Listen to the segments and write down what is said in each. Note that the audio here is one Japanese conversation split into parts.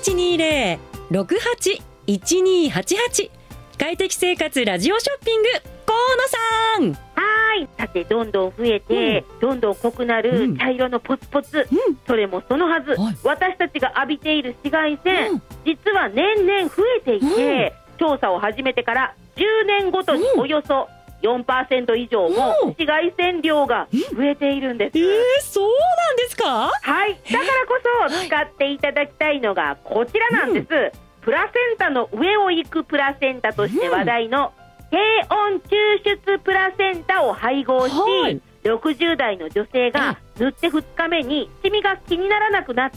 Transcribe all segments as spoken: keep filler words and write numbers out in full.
ちにゼロ ろくはち いちにはちはち。快適生活ラジオショッピング、河野さん。 はい、さてどんどん増えて、うん、どんどん濃くなる茶色のポツポツ、うん、それもそのはず、はい、私たちが浴びている紫外線、うん、実は年々増えていて、うん、調査を始めてからじゅうねんごとにおよそ よんパーセント 以上も紫外線量が増えているんです。 えー、そうなんですか？ はい、だからこそ使っていただきたいのがこちらなんです、うん、プラセンタの上を行くプラセンタとして話題の低温抽出プラセンタを配合し、はい、ろくじゅう代の女性が塗ってふつかめにシミが気にならなくなって、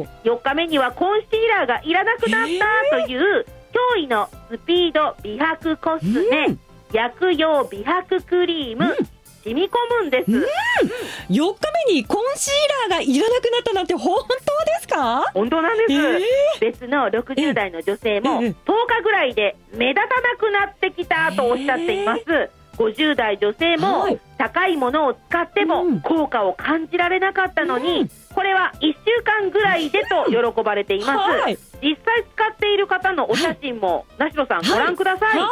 よっかめにはコンシーラーがいらなくなったという驚異のスピード美白コスメ、うん、薬用美白クリーム、うん、染み込むんです、うん、 よっかめにコンシーラーがいらなくなったなんて本当ですか？ 本当なんです、えー、別のろくじゅう代の女性もとおかぐらいで目立たなくなってきたとおっしゃっています、えー、ごじゅう代女性も高いものを使っても効果を感じられなかったのに、うん、これはいっしゅうかんぐらいでと喜ばれています、はい、実際使っている方のお写真も名城さんご覧ください、はい、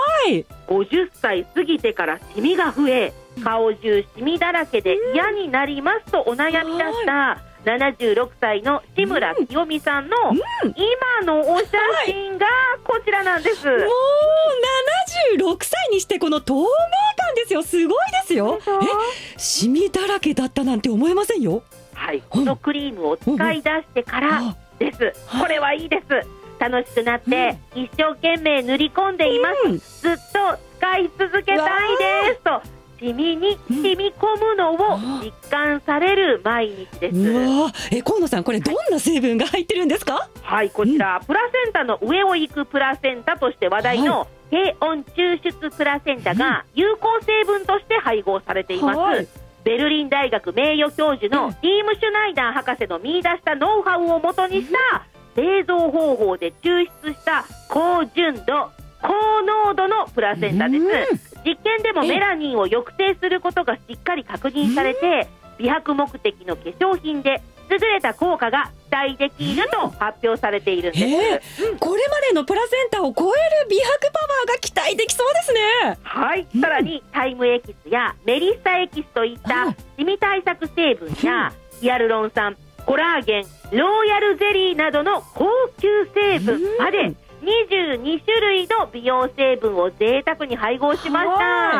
ごじゅっさい過ぎてからシミが増え、顔中シミだらけで嫌になりますとお悩み出したななじゅうろくさいの志村清美さんの今のお写真がこちらなんです、もうななじゅうろくさいにしてこの透明感ですよ。すごいですよ。え、シミだらけだったなんて思えませんよ。 はい、このクリームを使い出してからです。これはいいです。楽しくなって一生懸命塗り込んでいます、うん、ずっと使い続けたいですとシミに染み込むのを実感される毎日です。 うわ、え、河野さん、これどんな成分が入ってるんですか？ はい、こちら、うん、プラセンタの上を行くプラセンタとして話題の低温抽出プラセンタが有効成分として配合されています、はい、ベルリン大学名誉教授のリーム・シュナイダー博士の見出したノウハウをもとにした製造方法で抽出した高純度高濃度のプラセンタです、うん、実験でもメラニンを抑制することがしっかり確認されて、美白目的の化粧品で優れた効果が期待できると発表されているんです、 えーうん、これまでのプラセンタを超える美白パワーが期待できそうですね。 はい、うん、さらにタイムエキスやメリッサエキスといったシミ対策成分やヒアルロン酸、コラーゲン、ローヤルゼリーなどの高級成分までにじゅうにしゅるいの美容成分を贅沢に配合しました。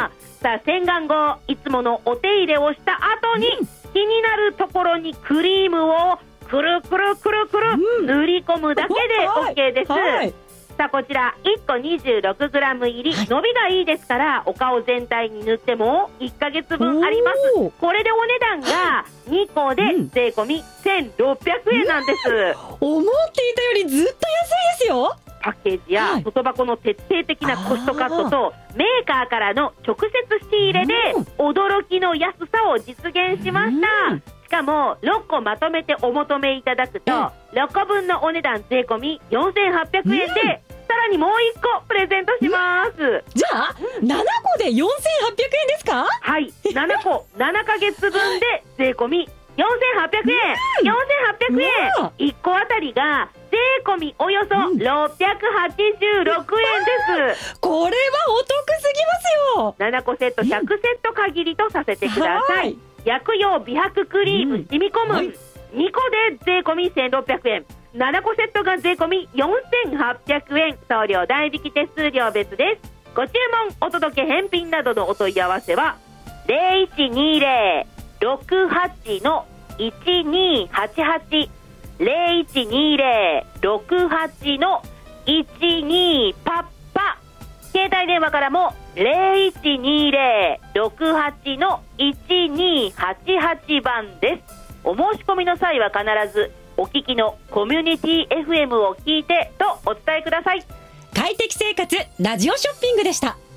さあ、洗顔後いつものお手入れをした後に、うん、気になるところにクリームをくるくるくるくる、うん、塗り込むだけで OK です、はいはい、さあこちらいっこ にじゅうろくグラム 入り、はい、伸びがいいですからお顔全体に塗ってもいっかげつぶんあります。これでお値段がにこで税込みせんろっぴゃくえんなんです、 うん、思っていたよりずっと安いですよ。 パッケージや外箱の徹底的なコストカットとメーカーからの直接仕入れで驚きの安さを実現しました。しかもろっこまとめてお求めいただくとろっこぶんのお値段税込みよんせんはっぴゃくえんでさらにもういっこプレゼントします。 じゃあななこでよんせんはっぴゃくえんですか？ はい、ななこななかげつぶんで税込みよんせんはっぴゃくえん、よんせんはっぴゃくえん、いっこあたりが税込みおよそろっぴゃくはちじゅうろくえんです、 うん、これはお得すぎますよ。 ななこセットひゃくセット限りとさせてください、うん、薬用美白クリーム染み込む、うん、はい、にこで税込みせんろっぴゃくえん、ななこセットが税込みよんせんはっぴゃくえん、送料代引き手数料別です。ご注文お届け返品などのお問い合わせは ゼロいちにゼロ ろくはち のいちにはちはち ゼロいちにゼロ ろくはち のいちにパッパ、携帯電話からもゼロいちにゼロ ろくはち のいちにはちはちばんです。お申し込みの際は必ずお聞きのコミュニティ エフエム を聞いてとお伝えください。 快適生活ラジオショッピングでした。